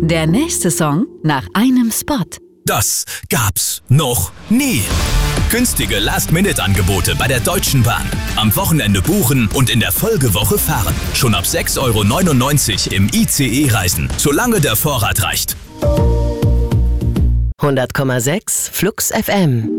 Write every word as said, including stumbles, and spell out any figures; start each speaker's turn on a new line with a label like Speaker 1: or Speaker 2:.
Speaker 1: Der nächste Song nach einem Spot.
Speaker 2: Das gab's noch nie. Günstige Last-Minute-Angebote bei der Deutschen Bahn. Am Wochenende buchen und in der Folgewoche fahren. Schon ab sechs Euro neunundneunzig im I C E reisen, solange der Vorrat reicht.
Speaker 3: hundert Komma sechs Flux F M